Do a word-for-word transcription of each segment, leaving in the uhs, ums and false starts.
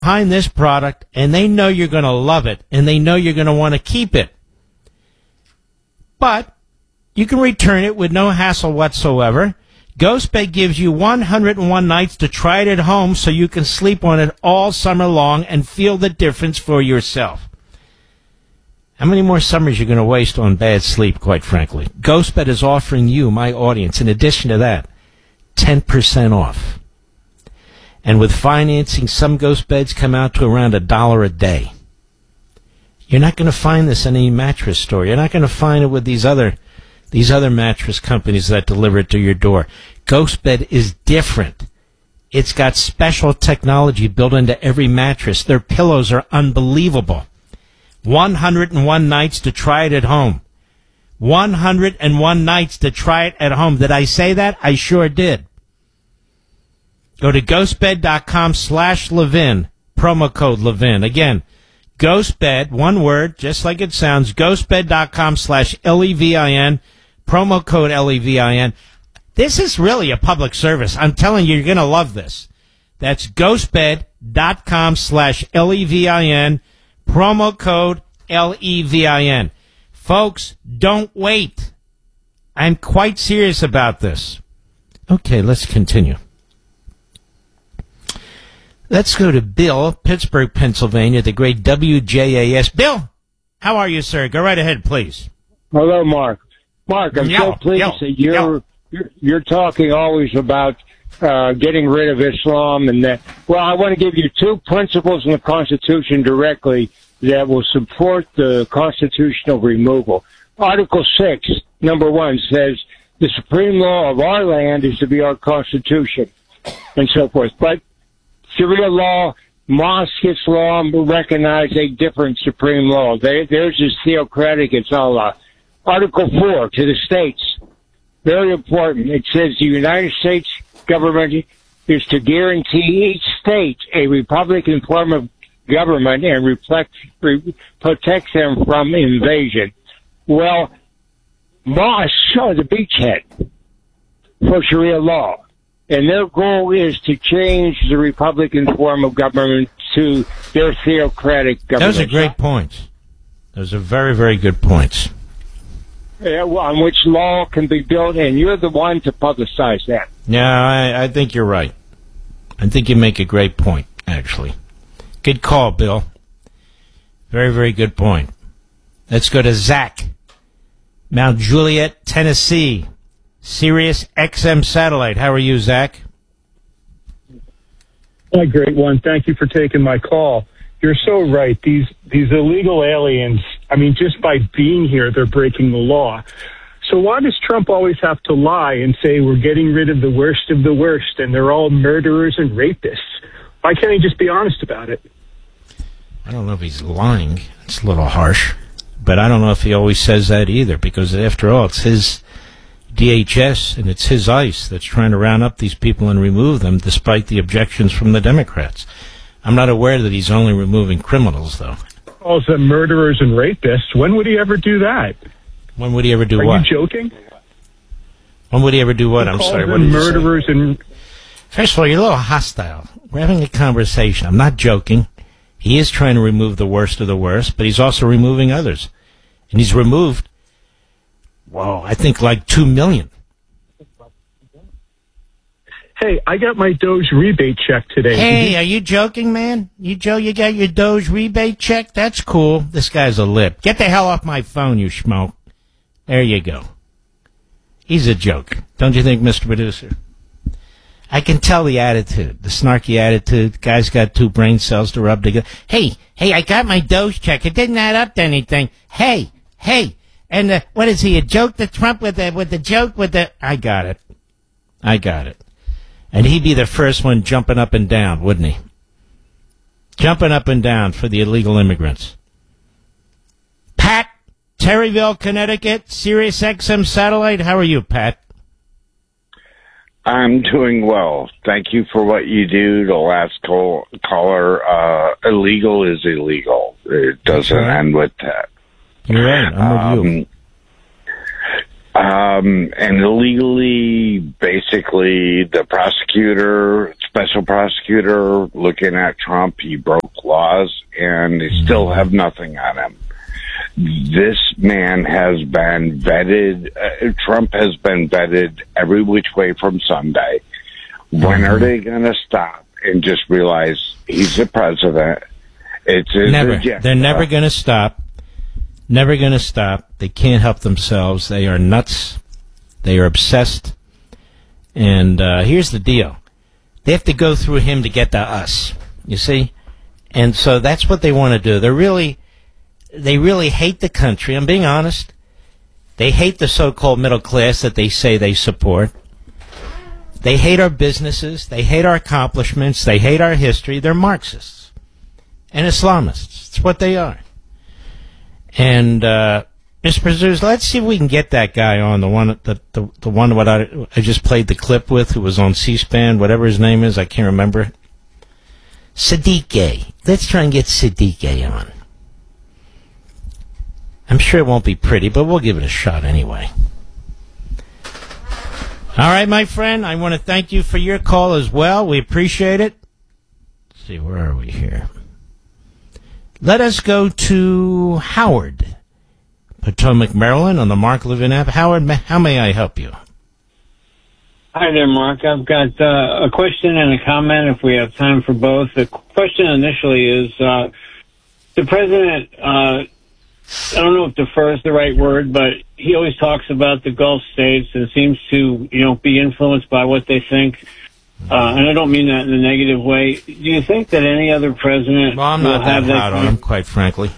behind this product, and they know you're going to love it, and they know you're going to want to keep it. But you can return it with no hassle whatsoever. Ghostbed gives you one hundred one nights to try it at home so you can sleep on it all summer long and feel the difference for yourself. How many more summers are you going to waste on bad sleep, quite frankly? Ghostbed is offering you, my audience, in addition to that, ten percent off. And with financing, some ghost beds come out to around a dollar a day. You're not going to find this in any mattress store. You're not going to find it with these other these other mattress companies that deliver it to your door. Ghostbed is different. It's got special technology built into every mattress. Their pillows are unbelievable. one hundred one nights to try it at home. one hundred one nights to try it at home. Did I say that? I sure did. Go to ghostbed.com slash Levin, promo code Levin. Again, Ghostbed, one word, just like it sounds, ghostbed.com slash L E V I N, promo code L E V I N. This is really a public service. I'm telling you, you're going to love this. That's ghostbed.com slash L E V I N, promo code L E V I N. Folks, don't wait. I'm quite serious about this. Okay, let's continue. Let's go to Bill, Pittsburgh, Pennsylvania, the great W J A S. Bill, how are you, sir? Go right ahead, please. Hello, Mark. Mark, I'm yo, so pleased yo, that you're, yo. you're you're talking always about uh, getting rid of Islam and that. Well, I want to give you two principles in the Constitution directly that will support the constitutional removal. Article six, number one, says the supreme law of our land is to be our Constitution, and so forth. But Sharia law, mosque Islam recognize a different supreme law. They, theirs is theocratic, it's Allah. Article four, to the states, very important. It says the United States government is to guarantee each state a Republican form of government and reflect, re, protect them from invasion. Well, mosques are the beachhead for Sharia law. And their goal is to change the Republican form of government to their theocratic government. Those are great points. Those are very, very good points. Yeah, well, on which law can be built, and you're the one to publicize that. Yeah, I, I think you're right. I think you make a great point, actually. Good call, Bill. Very, very good point. Let's go to Zach, Mount Juliet, Tennessee. Sirius X M satellite. How are you, Zach? A great one. Thank you for taking my call. You're so right. These these illegal aliens, I mean, just by being here, they're breaking the law. So why does Trump always have to lie and say we're getting rid of the worst of the worst and they're all murderers and rapists? Why can't he just be honest about it? I don't know if he's lying. It's a little harsh. But I don't know if he always says that either, because after all, it's his D H S, and it's his ICE that's trying to round up these people and remove them, despite the objections from the Democrats. I'm not aware that he's only removing criminals, though. Calls them murderers and rapists. When would he ever do that? When would he ever do Are what? Are you joking? When would he ever do what? He I'm calls sorry. them What did you murderers say? and. First of all, you're a little hostile. We're having a conversation. I'm not joking. He is trying to remove the worst of the worst, but he's also removing others. And he's removed, well, I think like two million. Hey, I got my Doge rebate check today. Hey, are you joking, man? You Joe, you got your Doge rebate check? That's cool. This guy's a lip. Get the hell off my phone, you schmo. There you go. He's a joke. Don't you think, Mister Producer? I can tell the attitude, the snarky attitude. The guy's got two brain cells to rub together. Hey, hey, I got my Doge check. It didn't add up to anything. Hey, hey. And uh, what is he, a joke to Trump with the, with the joke with the... I got it. I got it. And he'd be the first one jumping up and down, wouldn't he? Jumping up and down for the illegal immigrants. Pat, Terryville, Connecticut, Sirius X M satellite. How are you, Pat? I'm doing well. Thank you for what you do. The last call, caller, uh, illegal is illegal. It doesn't right. end with that. You're right. I'm with you. Um, and illegally, basically, the prosecutor, special prosecutor looking at Trump. He broke laws, and they still have nothing on him. This man has been vetted. Uh, Trump has been vetted every which way from Sunday. When are they going to stop and just realize he's the president? It's his never. agenda. They're never going to stop. Never going to stop. They can't help themselves. They are nuts. They are obsessed. And uh, here's the deal. They have to go through him to get to us. You see? And so that's what they want to do. They're really... They really hate the country. I'm being honest. They hate the so-called middle class that they say they support. They hate our businesses. They hate our accomplishments. They hate our history. They're Marxists and Islamists. It's what they are. And, uh, Mister Prezuz, let's see if we can get that guy on, the one the, the, the one what I, I just played the clip with, who was on C-SPAN, whatever his name is. I can't remember. Sadiq. Let's try and get Sadiq on. I'm sure it won't be pretty, but we'll give it a shot anyway. All right, my friend, I want to thank you for your call as well. We appreciate it. Let's see, where are we here? Let us go to Howard, Potomac, Maryland, on the Mark Levin app. Howard, how may I help you? Hi there, Mark. I've got uh, a question and a comment if we have time for both. The question initially is, uh, the president... Uh, I don't know if defer is the right word, but he always talks about the Gulf states and seems to, you know, be influenced by what they think. Uh, and I don't mean that in a negative way. Do you think that any other president well, I'm will not have that that hot on him, quite frankly.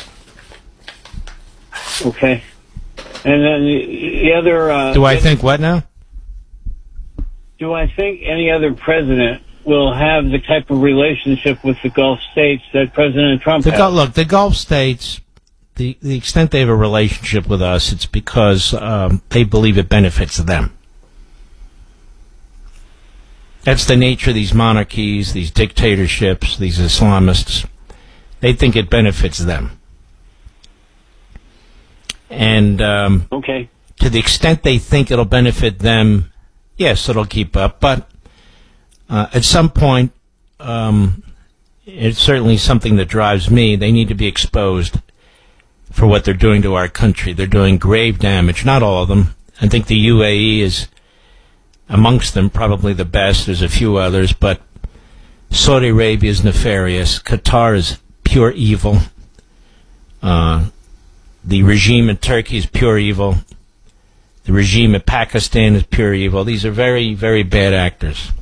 Okay. And then the, the other... Uh, do I think what now? Do I think any other president will have the type of relationship with the Gulf states that President Trump the, has? Look, the Gulf states... The, the extent they have a relationship with us, it's because um, they believe it benefits them. That's the nature of these monarchies, these dictatorships, these Islamists. They think it benefits them. And um, okay. to the extent they think it'll benefit them, yes, it'll keep up. But uh, at some point, um, it's certainly something that drives me. They need to be exposed for what they're doing to our country. They're doing grave damage. Not all of them. I think the U A E is amongst them, probably the best. There's a few others, but Saudi Arabia is nefarious. Qatar is pure evil. Uh, the regime in Turkey is pure evil. The regime in Pakistan is pure evil. These are very, very bad actors.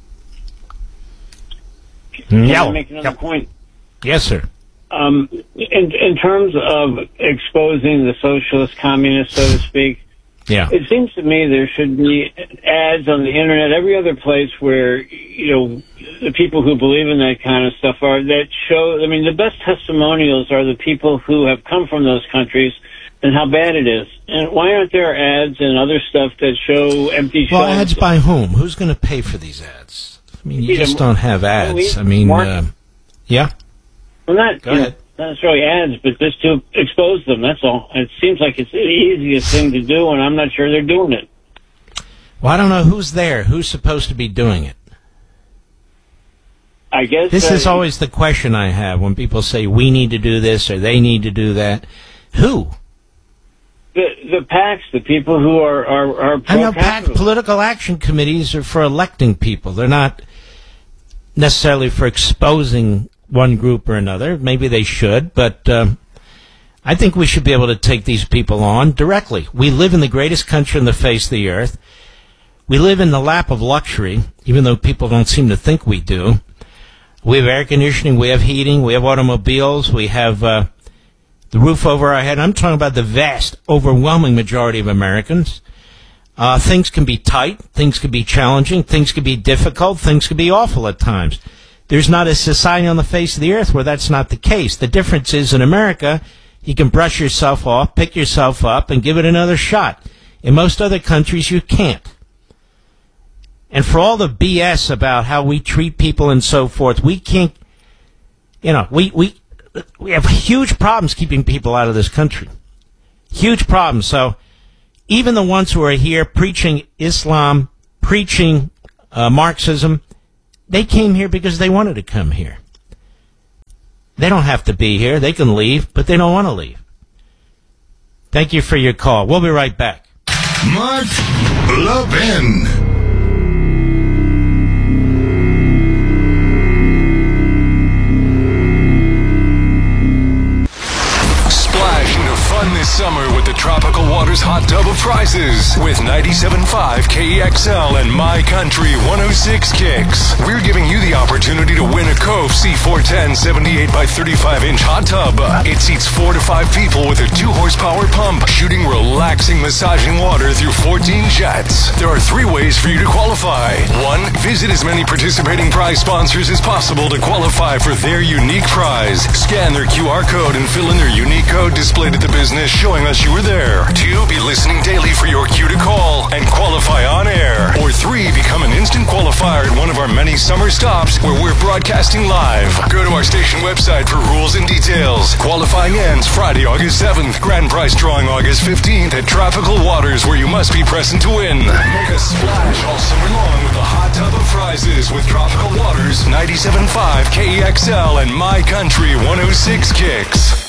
Can I make another yep. point? Yes, sir. Um, in, in terms of exposing the socialist, communist, so to speak, yeah, it seems to me there should be ads on the internet, every other place where, you know, the people who believe in that kind of stuff are, that show, I mean, the best testimonials are the people who have come from those countries and how bad it is. And why aren't there ads and other stuff that show empty well, shelves? ads by whom? Who's going to pay for these ads? I mean, you Yeah, just don't have ads. I mean, Mark- uh, yeah? Well, not, Go you know, ahead. not necessarily ads, but just to expose them, that's all. It seems like it's the easiest thing to do, and I'm not sure they're doing it. Well, I don't know who's there. Who's supposed to be doing it? I guess... This uh, is always the question I have when people say, we need to do this or they need to do that. Who? The, the PACs, the people who are, are, are I know PAC pro-capital. political action committees are for electing people. They're not necessarily for exposing one group or another. Maybe they should, but um, I think we should be able to take these people on directly. We live in the greatest country on the face of the earth. We live in the lap of luxury, even though people don't seem to think we do. We have air conditioning, we have heating, we have automobiles, we have uh, the roof over our head. I'm talking about the vast, overwhelming majority of Americans. Uh, things can be tight, things can be challenging, things can be difficult, things can be awful at times. There's not a society on the face of the earth where that's not the case. The difference is in America, you can brush yourself off, pick yourself up, and give it another shot. In most other countries, you can't. And for all the B S about how we treat people and so forth, we can't, you know, we, we, we have huge problems keeping people out of this country. Huge problems. So even the ones who are here preaching Islam, preaching uh, Marxism, They came here because they wanted to come here. They don't have to be here. They can leave, but they don't want to leave. Thank you for your call. We'll be right back. Mark Levin. This summer with the Tropical Waters Hot Tub of Prizes with ninety-seven point five K E X L and My Country one oh six Kicks. We're giving you the opportunity to win a Cove C four ten seventy-eight by thirty-five inch hot tub. It seats four to five people with a two horsepower pump, shooting relaxing massaging water through fourteen jets. There are three ways for you to qualify. One, visit as many participating prize sponsors as possible to qualify for their unique prize. Scan their Q R code and fill in their unique code displayed at the business showing us you were there. Two, be listening daily for your cue to call and qualify on air. Or three, become an instant qualifier at one of our many summer stops where we're broadcasting live. Go to our station website for rules and details. Qualifying ends Friday, August seventh. Grand prize drawing August fifteenth at Tropical Waters, where you must be present to win. Make a splash all summer long with the hot tub of prizes with Tropical Waters, ninety-seven point five K E X L and My Country one oh six Kicks.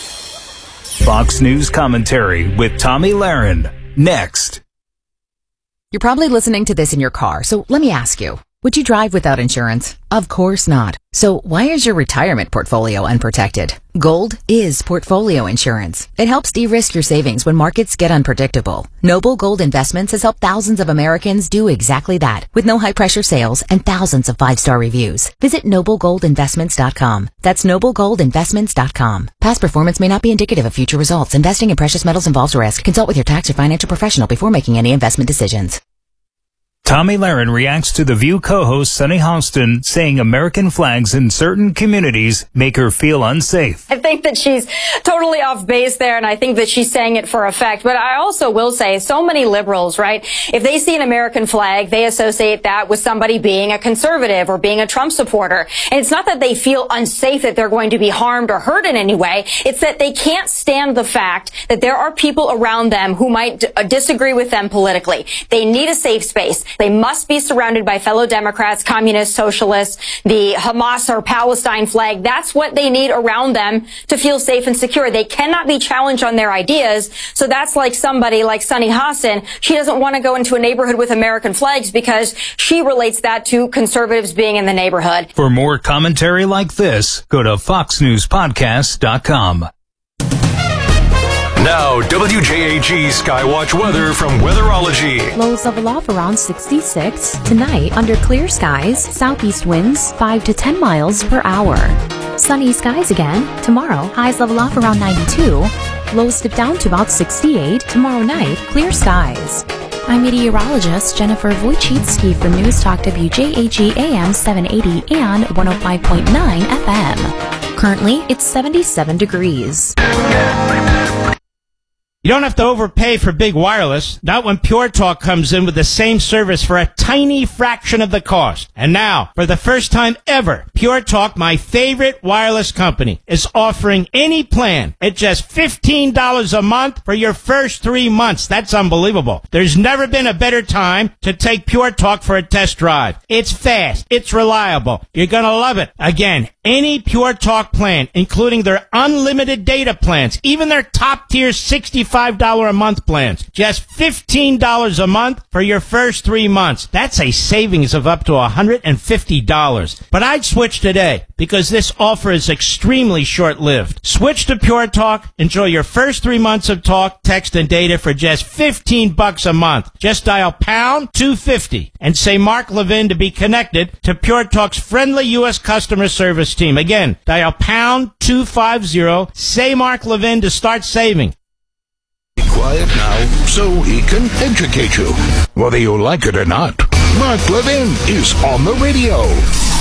Fox News commentary with Tomi Lahren. Next. You're probably listening to this in your car, so let me ask you. Would you drive without insurance? Of course not. So why is your retirement portfolio unprotected? Gold is portfolio insurance. It helps de-risk your savings when markets get unpredictable. Noble Gold Investments has helped thousands of Americans do exactly that with no high-pressure sales and thousands of five-star reviews. Visit noble gold investments dot com. That's noble gold investments dot com. Past performance may not be indicative of future results. Investing in precious metals involves risk. Consult with your tax or financial professional before making any investment decisions. Tomi Lahren reacts to The View co-host Sunny Hostin saying American flags in certain communities make her feel unsafe. I think that she's totally off base there, and I think that she's saying it for effect. But I also will say so many liberals, right, if they see an American flag, they associate that with somebody being a conservative or being a Trump supporter. And it's not that they feel unsafe that they're going to be harmed or hurt in any way. It's that they can't stand the fact that there are people around them who might d- disagree with them politically. They need a safe space. They must be surrounded by fellow Democrats, communists, socialists, the Hamas or Palestine flag. That's what they need around them to feel safe and secure. They cannot be challenged on their ideas. So that's like somebody like Sunny Hostin. She doesn't want to go into a neighborhood with American flags because she relates that to conservatives being in the neighborhood. For more commentary like this, go to fox news podcast dot com. Now, W J A G Skywatch weather from Weatherology. Lows level off around sixty-six. Tonight, under clear skies, southeast winds five to ten miles per hour. Sunny skies again. Tomorrow, highs level off around ninety-two. Lows dip down to about sixty-eight. Tomorrow night, clear skies. I'm meteorologist Jennifer Wojcicki for News Talk W J A G A M seven eighty and one oh five point nine F M. Currently, it's seventy-seven degrees. You don't have to overpay for big wireless, not when Pure Talk comes in with the same service for a tiny fraction of the cost. And now, for the first time ever, Pure Talk, my favorite wireless company, is offering any plan at just fifteen dollars a month for your first three months. That's unbelievable. There's never been a better time to take Pure Talk for a test drive. It's fast. It's reliable. You're going to love it. Again, any Pure Talk plan, including their unlimited data plans, even their top-tier sixty-five dollars a month plans, just fifteen dollars a month for your first three months. That's a savings of up to one hundred fifty dollars. But I'd switch today because this offer is extremely short-lived. Switch to Pure Talk. Enjoy your first three months of talk, text, and data for just fifteen bucks a month. Just dial pound two fifty and say Mark Levin to be connected to Pure Talk's friendly U S customer service team. Again, dial pound two fifty, say Mark Levin to start saving. Be quiet now so he can educate you, whether you like it or not. Mark Levin is on the radio.